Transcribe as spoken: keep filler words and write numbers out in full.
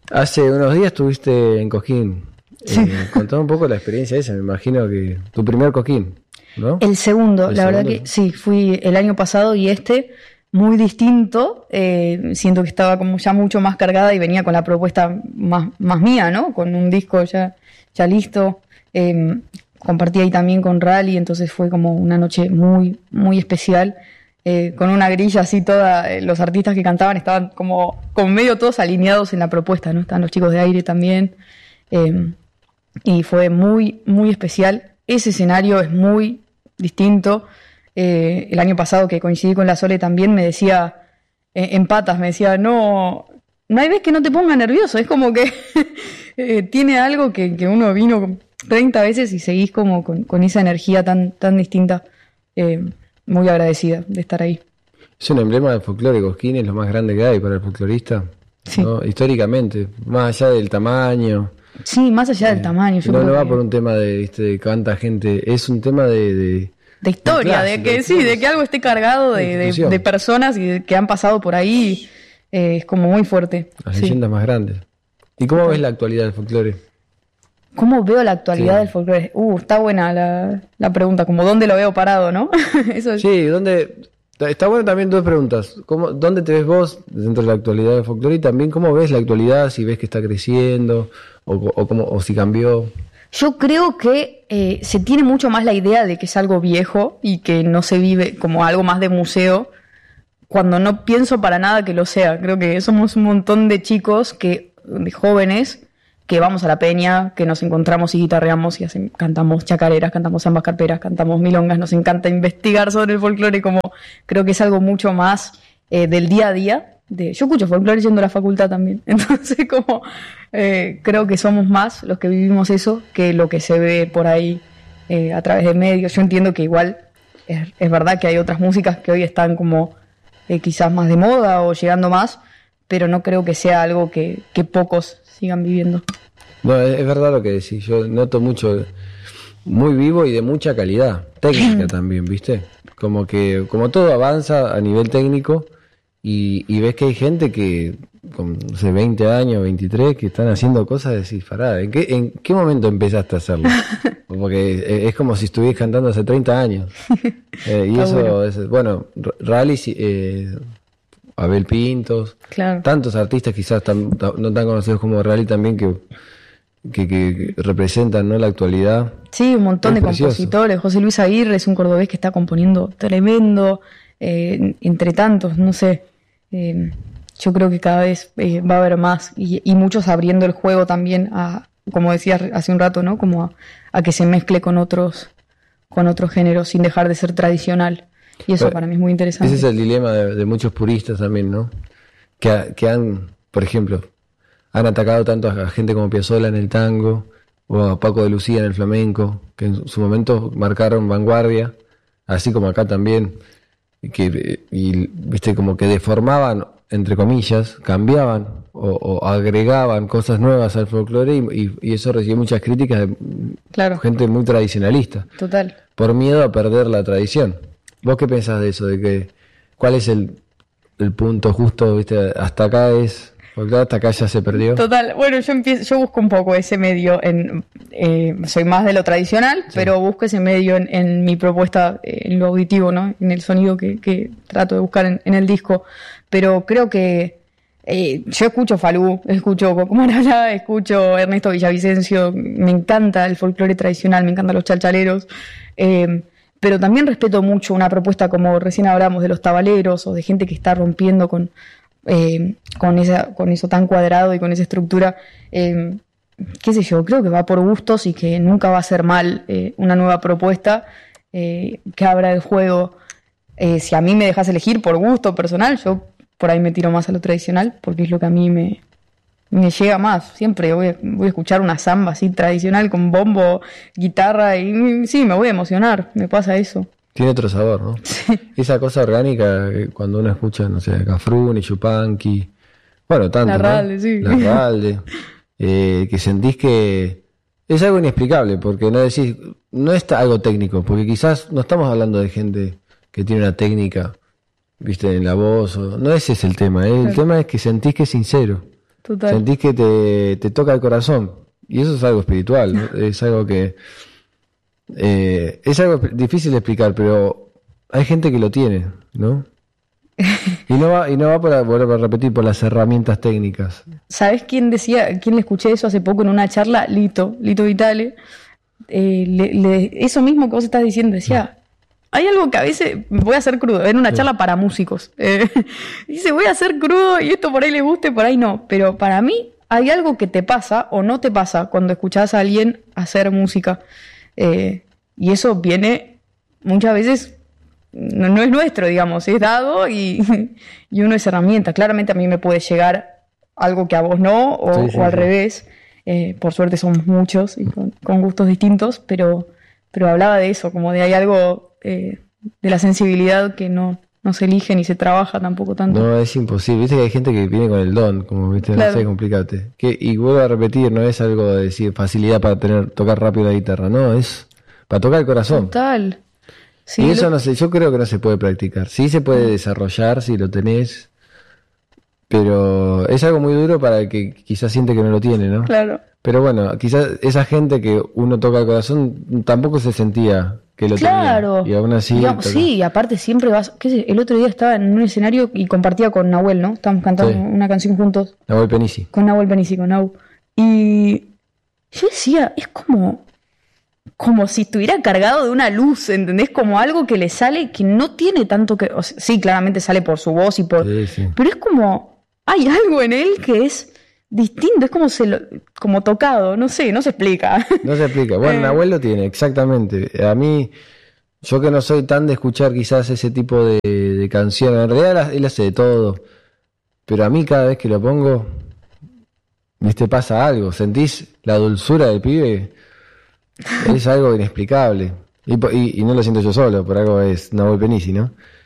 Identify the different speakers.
Speaker 1: Hace unos días estuviste en Cosquín.
Speaker 2: Sí.
Speaker 1: Eh, contame un poco la experiencia esa, me imagino que tu primer Cosquín, ¿no?
Speaker 2: El segundo,
Speaker 1: ¿El
Speaker 2: la
Speaker 1: segundo?
Speaker 2: verdad que sí, fui el año pasado y este muy distinto. Eh, siento que estaba como ya mucho más cargada y venía con la propuesta más, más mía, ¿no? Con un disco ya, ya listo. Eh, compartí ahí también con Rally, entonces fue como una noche muy, muy especial. Eh, con una grilla así toda, eh, los artistas que cantaban estaban como, como medio todos alineados en la propuesta, ¿no? Estaban los chicos de Aire también. Eh, y fue muy, muy especial. Ese escenario es muy distinto. Eh, el año pasado que coincidí con la Sole también me decía, eh, en patas, me decía, no, no hay vez que no te ponga nervioso, es como que eh, tiene algo que, que uno vino treinta veces y seguís como con, con esa energía tan, tan distinta. Eh, muy agradecida de estar ahí.
Speaker 1: Es un emblema del folclore. Cosquín es lo más grande que hay para el folclorista,
Speaker 2: Sí.
Speaker 1: ¿no? Históricamente, más allá del tamaño.
Speaker 2: Sí, más allá del
Speaker 1: eh,
Speaker 2: tamaño. Yo
Speaker 1: no,
Speaker 2: creo
Speaker 1: no va
Speaker 2: que
Speaker 1: por un tema de, ¿viste? De cuánta gente, es un tema de... de
Speaker 2: de historia, de,
Speaker 1: clásico,
Speaker 2: que
Speaker 1: de
Speaker 2: sí, de que algo esté cargado de,
Speaker 1: de
Speaker 2: de,
Speaker 1: institución.
Speaker 2: de personas y de- que han pasado por ahí. Eh, es como muy fuerte.
Speaker 1: Las
Speaker 2: Sí.
Speaker 1: leyendas más grandes. ¿Y cómo ves la actualidad del folclore?
Speaker 2: ¿Cómo veo la actualidad
Speaker 1: Sí.
Speaker 2: del folclore? Uh, está buena la, la pregunta, como dónde lo veo parado, ¿no? Eso es.
Speaker 1: Sí, ¿dónde? Está bueno también dos preguntas. ¿Cómo, ¿Dónde te ves vos dentro de la actualidad del folclore? Y también cómo ves la actualidad, si ves que está creciendo o, o, cómo, o si cambió.
Speaker 2: Yo creo que eh, se tiene mucho más la idea de que es algo viejo y que no se vive como algo más de museo, cuando no pienso para nada que lo sea. Creo que somos un montón de chicos, que, de jóvenes, que vamos a la peña, que nos encontramos y guitarreamos y hacen- cantamos chacareras, cantamos zambas carperas, cantamos milongas, nos encanta investigar sobre el folclore, como creo que es algo mucho más eh, del día a día. De, yo escucho folclore yendo a la facultad también, entonces como eh, creo que somos más los que vivimos eso que lo que se ve por ahí eh, a través de medios. Yo entiendo que igual es, es verdad que hay otras músicas que hoy están como eh, quizás más de moda o llegando más, pero no creo que sea algo que, que pocos sigan viviendo.
Speaker 1: No, es, es verdad lo que decís. Yo noto mucho, muy vivo y de mucha calidad. Técnica también, ¿viste? Como que, como todo avanza a nivel técnico y, y ves que hay gente que con, no sé, veinte años, veintitrés, que están haciendo cosas de decir, pará, ¿en qué, ¿en qué momento empezaste a hacerlo? Porque es, es como si estuvieras cantando hace treinta años. Eh, y
Speaker 2: Está
Speaker 1: eso,
Speaker 2: bueno.
Speaker 1: es, bueno, R- Rally, sí, eh, Abel Pintos,
Speaker 2: Claro.
Speaker 1: tantos artistas quizás tan- tan- no tan conocidos como Rally también que, que, que representan, ¿no?, la actualidad.
Speaker 2: Sí, un montón
Speaker 1: Es
Speaker 2: de
Speaker 1: precioso.
Speaker 2: compositores. José Luis Aguirre es un cordobés que está componiendo tremendo, eh, entre tantos, no sé. Eh, yo creo que cada vez eh, va a haber más y, y muchos abriendo el juego también a, como decías hace un rato, ¿no? Como a, a que se mezcle con otros, con otros géneros sin dejar de ser tradicional. Y eso
Speaker 1: Pero
Speaker 2: para mí es muy interesante.
Speaker 1: Ese es el dilema de, de muchos puristas también, ¿no? Que, ha- que han, por ejemplo, han atacado tanto a gente como Piazzolla en el tango o a Paco de Lucía en el flamenco, que en su momento marcaron vanguardia, así como acá también, y que y, viste, como que deformaban, entre comillas, cambiaban o, o agregaban cosas nuevas al folclore y, y- y eso recibió muchas críticas de
Speaker 2: Claro,
Speaker 1: gente muy tradicionalista,
Speaker 2: total.
Speaker 1: por miedo a perder la tradición. ¿Vos qué pensás de eso? De que ¿cuál es el, el punto justo? ¿Viste? Hasta acá es, porque hasta acá ya se perdió.
Speaker 2: Total, bueno, yo empiezo, yo busco un poco ese medio en, eh, soy más de lo tradicional, pero busco ese medio en, en mi propuesta, eh, en lo auditivo, ¿no? En el sonido que, que trato de buscar en, en el disco. Pero creo que eh, yo escucho Falú, escucho Coco Marala, escucho Ernesto Villavicencio, me encanta el folclore tradicional, me encantan los chalchaleros. Eh, pero también respeto mucho una propuesta como recién hablamos de los tabaleros o de gente que está rompiendo con eh, con esa con eso tan cuadrado y con esa estructura. Eh, qué sé yo, creo que va por gustos y que nunca va a ser mal eh, una nueva propuesta eh, que abra el juego. Eh, si a mí me dejas elegir por gusto personal, yo por ahí me tiro más a lo tradicional porque es lo que a mí me, me llega más. Siempre voy a, voy a escuchar una samba así tradicional con bombo, guitarra y mm, sí, me voy a emocionar, me pasa eso.
Speaker 1: Tiene otro sabor, ¿no? Esa cosa orgánica, eh, cuando uno escucha, no sé, Cafrune, Chupanqui, bueno, tanto, ¿no?
Speaker 2: Larralde, sí.
Speaker 1: Larralde, eh, que sentís que es algo inexplicable, porque no decís, no es algo técnico, porque quizás no estamos hablando de gente que tiene una técnica, viste, en la voz, o, no ese es el tema, ¿eh? El
Speaker 2: Claro.
Speaker 1: tema es que sentís que es sincero.
Speaker 2: total.
Speaker 1: Sentís que te, te toca el corazón. Y eso es algo espiritual, ¿no? Es algo que... Eh, es algo difícil de explicar, pero hay gente que lo tiene, ¿no? Y no va, y no va por, volver a repetir, por las herramientas técnicas.
Speaker 2: ¿Sabes quién decía, quién le escuché eso hace poco en una charla? Lito, Lito Vitale. Eh, le, le, eso mismo que vos estás diciendo, decía, hay algo que a veces voy a hacer crudo, en una charla para músicos. Eh, dice, voy a hacer crudo y esto por ahí le guste, por ahí no. Pero para mí hay algo que te pasa o no te pasa cuando escuchás a alguien hacer música. Eh, y eso viene muchas veces, no, no es nuestro, digamos, es dado y, y uno es herramienta. Claramente a mí me puede llegar algo que a vos no, o,
Speaker 1: sí, sí,
Speaker 2: o al
Speaker 1: sí.
Speaker 2: revés. Eh, por suerte somos muchos y con, con gustos distintos, pero, pero hablaba de eso, como de hay algo eh, de la sensibilidad que no, no se elige ni se trabaja tampoco tanto.
Speaker 1: No, es imposible. Viste que hay gente que viene con el don, como viste,
Speaker 2: Claro.
Speaker 1: no sé, complicarte. Que, y vuelvo a repetir, no es algo de decir facilidad para tener tocar rápido la guitarra, no, es para tocar el corazón.
Speaker 2: Total. Sí,
Speaker 1: y eso
Speaker 2: lo-
Speaker 1: no sé, yo creo que no se puede practicar. Sí se puede desarrollar si lo tenés, pero es algo muy duro para el que quizás siente que no lo tiene, ¿no?
Speaker 2: Claro.
Speaker 1: Pero bueno, quizás esa gente que uno toca el corazón tampoco se sentía que lo
Speaker 2: Claro.
Speaker 1: tenía. Y aún así...
Speaker 2: Digamos,
Speaker 1: toca.
Speaker 2: sí, y aparte siempre vas... ¿Qué sé? El otro día estaba en un escenario y compartía con Nahuel, ¿no? Estábamos cantando
Speaker 1: Sí.
Speaker 2: una canción juntos.
Speaker 1: Nahuel Penisi.
Speaker 2: Con Nahuel Benici, con Nau. Y yo decía, es como... Como si estuviera cargado de una luz, ¿entendés? Como algo que le sale que no tiene tanto que... O sea, sí, claramente sale por su voz y por...
Speaker 1: Sí, sí.
Speaker 2: Pero es como... Hay algo en él que es distinto, es como, se lo, como tocado, no sé, no se explica.
Speaker 1: No se explica. Bueno,
Speaker 2: Eh.
Speaker 1: Nahuel lo tiene, exactamente. A mí, yo que no soy tan de escuchar quizás ese tipo de, de canciones, en realidad él hace de todo, pero a mí cada vez que lo pongo, viste, pasa algo, sentís la dulzura del pibe, es algo inexplicable. Y, po- y, y no lo siento yo solo, por algo es Nahuel Penisi, ¿no?